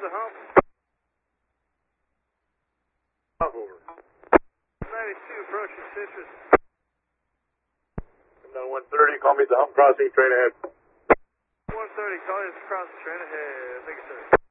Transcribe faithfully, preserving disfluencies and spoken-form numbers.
the hump. Over. ninety-two approaching Citrus. Down one thirty, call me at the hump crossing, train ahead. one thirty, call you across the train ahead. Thank you, sir.